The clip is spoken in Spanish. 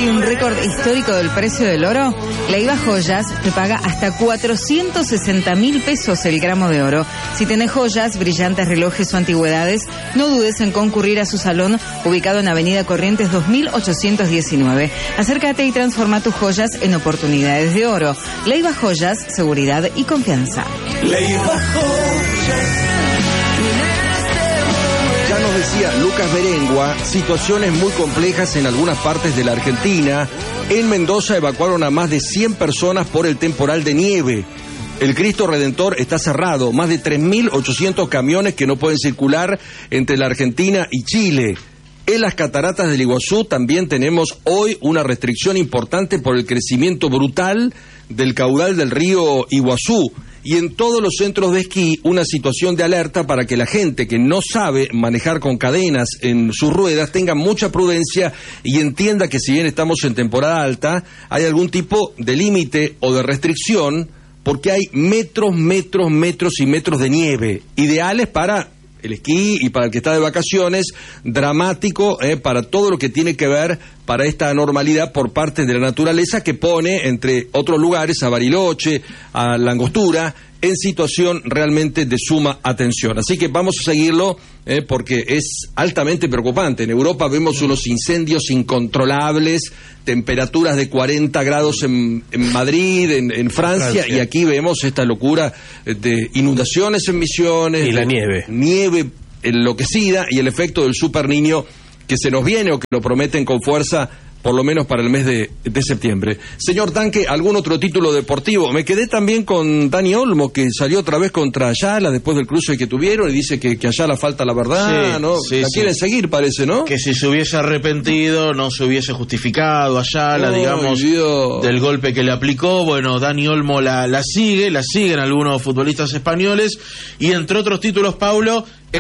hay un récord histórico del precio del oro? Leiva Joyas te paga hasta 460.000 pesos el gramo de oro. Si tenés joyas, brillantes, relojes o antigüedades, no dudes en concurrir a su salón ubicado en Avenida Corrientes 2819. Acércate y transforma tus joyas en oportunidades de oro. Leiva Joyas, seguridad y confianza. Leiva Joyas. Ya nos decía Lucas Berengua, situaciones muy complejas en algunas partes de la Argentina. En Mendoza evacuaron a más de 100 personas por el temporal de nieve. El Cristo Redentor está cerrado, más de 3.800 camiones que no pueden circular entre la Argentina y Chile. En las cataratas del Iguazú también tenemos hoy una restricción importante por el crecimiento brutal del caudal del río Iguazú. Y en todos los centros de esquí una situación de alerta para que la gente que no sabe manejar con cadenas en sus ruedas tenga mucha prudencia y entienda que si bien estamos en temporada alta, hay algún tipo de límite o de restricción porque hay metros y metros de nieve, ideales para el esquí y para el que está de vacaciones, dramático para todo lo que tiene que ver para esta anormalidad por parte de la naturaleza que pone, entre otros lugares, a Bariloche, a La Angostura, en situación realmente de suma atención. Así que vamos a seguirlo porque es altamente preocupante. En Europa vemos unos incendios incontrolables, temperaturas de 40 grados en Madrid, en Francia, y aquí vemos esta locura de inundaciones en Misiones. Y la nieve. Nieve enloquecida y el efecto del Super Niño que se nos viene o que lo prometen con fuerza por lo menos para el mes de septiembre. Señor Tanque, ¿algún otro título deportivo? Me quedé también con Dani Olmo, que salió otra vez contra Ayala después del cruce que tuvieron y dice que Ayala falta la verdad, sí, ¿no? Sí, la quieren seguir, parece, ¿no? Que si se hubiese arrepentido, no se hubiese justificado Ayala, digamos, Dios, del golpe que le aplicó. Bueno, Dani Olmo la siguen algunos futbolistas españoles, y entre otros títulos, Paulo,